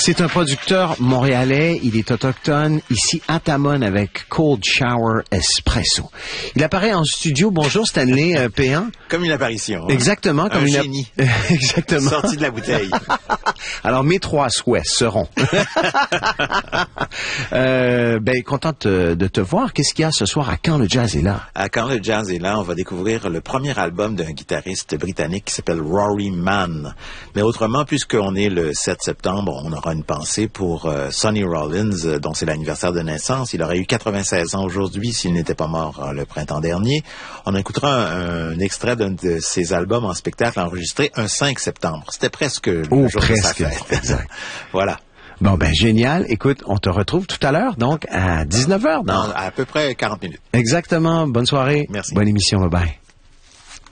C'est un producteur montréalais, il est autochtone, ici à Tamon avec Cold Shower Espresso. Il apparaît en studio. Bonjour Stanley Péan. Comme une apparition. Hein? Exactement. Comme un une génie. Exactement. Sorti de la bouteille. Alors, mes 3 souhaits seront. Contente de te voir. Qu'est-ce qu'il y a ce soir à Quand le Jazz est là? À Quand le Jazz est là, on va découvrir le premier album d'un guitariste britannique qui s'appelle Rory Mann. Mais autrement, puisqu'on est le 7 septembre, on aura une pensée pour Sonny Rollins, dont c'est l'anniversaire de naissance. Il aurait eu 96 ans aujourd'hui s'il n'était pas mort le printemps dernier. On écoutera un extrait d'un de ses albums en spectacle enregistré un 5 septembre. C'était presque le jour de sa fête. Exact. Voilà. Bon, génial. Écoute, on te retrouve tout à l'heure, donc à 19h. Dans à peu près 40 minutes. Exactement. Bonne soirée. Merci. Bonne émission. Bye-bye.